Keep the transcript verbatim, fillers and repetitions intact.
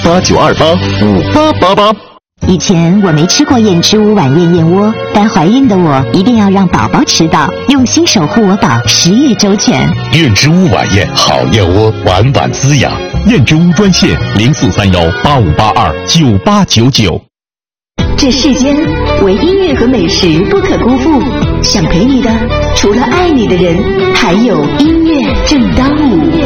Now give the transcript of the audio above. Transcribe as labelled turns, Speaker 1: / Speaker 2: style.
Speaker 1: 八九二八五八八八。
Speaker 2: 以前我没吃过燕之屋晚宴燕窝，但怀孕的我一定要让宝宝吃到，用心守护我宝，食欲周全。
Speaker 1: 燕之屋晚宴好燕窝，晚晚滋养。燕之屋专线零四三幺八五八二九八九九。
Speaker 2: 这世间唯音乐和美食不可辜负，想陪你的除了爱你的人，还有音乐正当午。